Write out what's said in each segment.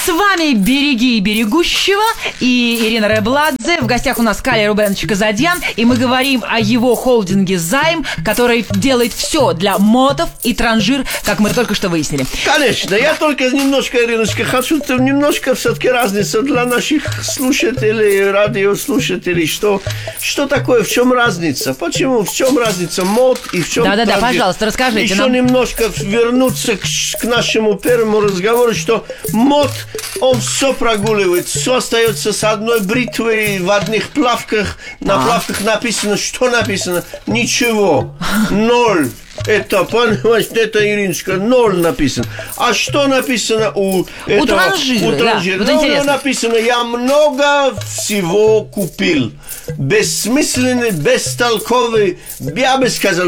С вами «Береги берегущего» и Ирина Ребладзе. В гостях у нас Калий Рубенович Казадьян. И мы говорим о его холдинге «Займ», который делает все для мотов и транжир, как мы только что выяснили. Конечно. Я только немножко, Ириночка, хочу немножко все-таки разница для наших слушателей, радиослушателей. Что такое, в чем разница? Почему? В чем разница мод и в чем транжир? Да, пожалуйста, расскажите Еще нам. немножко вернуться к нашему первому разговору, что мод, он все прогуливает, все остается с одной бритвой в одних плавках. На плавках написано, что написано? Ничего. 0. Это, понимаешь, это, Ириночка, 0 написано. А что написано у транжира? Да, вот интересно. Написано, я много всего купил. Бессмысленный, бестолковый, я бы сказал,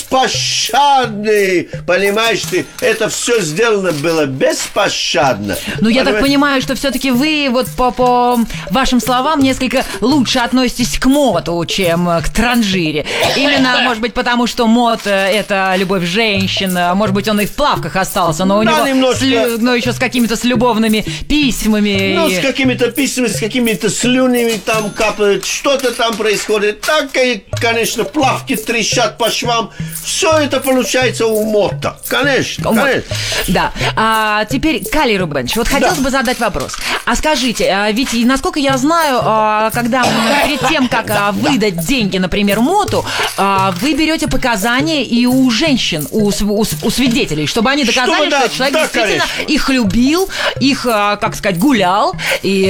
беспощадный. Понимаешь ты, это все сделано было беспощадно. Ну, я так понимаю, что все-таки вы, вот по вашим словам, несколько лучше относитесь к моду, чем к транжире. Именно, может быть, потому что мод – это любовь женщин. Может быть, он и в плавках остался, но у него но еще с какими-то с любовными письмами. Ну, с какими-то письмами, с какими-то слюнями там капает, что-то там происходит. Так, и, конечно, плавки трещат по швам. Все это получается у мота. Конечно. Да. А теперь, Калий Рубенович, вот хотелось бы задать вопрос. А скажите, ведь, насколько я знаю, когда перед тем, как выдать деньги, например, моту, вы берете показания и у женщин, у свидетелей, чтобы они доказали, что человек действительно их любил, их, как сказать, гулял, и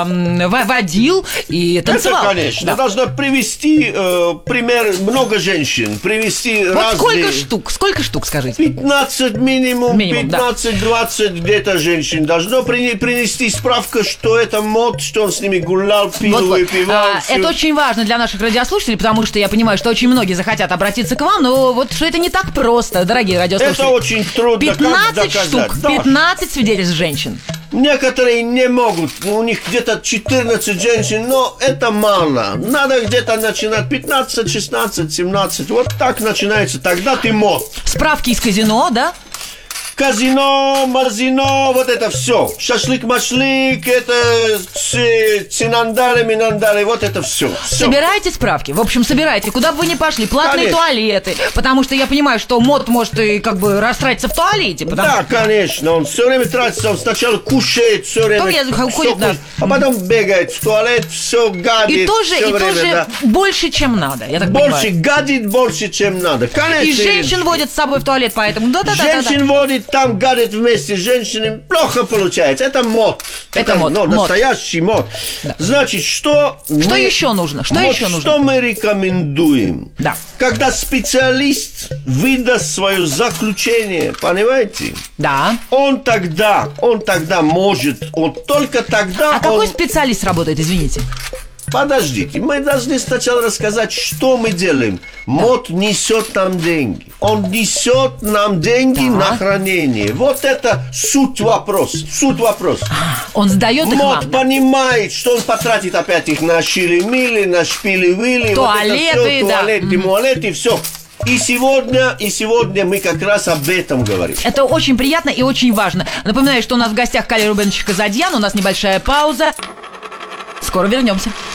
водил, и танцевал. Это, конечно. Да. Должна привести пример много женщин, привести вот разные... Сколько штук, скажите? 15 минимум 15-20 где-то женщин. Должно принести справка, что это мод, что он с ними гулял, пил, выпивал. Это очень важно для наших радиослушателей, потому что я понимаю, что очень многие захотят обратиться к вам, но вот что это не так просто, дорогие радиослушатели. Это очень трудно. 15 штук, 15 свидетельств женщин. Некоторые не могут, у них где-то 14 женщин, но это мало. Надо где-то начинать 15, 16, 17. Вот так начинается, тогда ты мод. Справки из казино, да? Казино, мазино, вот это все. Шашлык-машлык, это цинандары, минандары, вот это все. Собирайте справки. В общем, собирайте. Куда бы вы ни пошли. Платные туалеты. Потому что я понимаю, что мод может и как бы растратиться в туалете. Да, конечно. Он все время тратится. Он сначала кушает все время. А потом бегает в туалет, все гадит. И тоже больше, чем надо. Я так понимаю. Гадит больше, чем надо. Конечно. И женщин водят с собой в туалет, поэтому женщин водит, там гадит вместе с женщинами, плохо получается. Это мод. Это мод. Настоящий мод. Да. Значит, что еще нужно? Что мы рекомендуем? Да. Когда специалист выдаст свое заключение, понимаете? Да. Он тогда может, только тогда. А какой специалист работает, извините? Подождите, мы должны сначала рассказать, что мы делаем. Мод несет нам деньги. Он несет нам деньги на хранение. Вот это суть вопрос. Он сдает их Мод понимает, что он потратит опять их на шили-мили, на шпили-вили. Туалеты, все. И сегодня мы как раз об этом говорим. Это очень приятно и очень важно. Напоминаю, что у нас в гостях Калий Рубенович Казадьян. У нас небольшая пауза. Скоро вернемся.